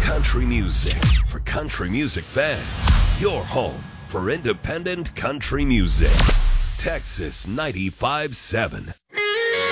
Country music for country music fans. Your home for independent country music. Texas 95.7.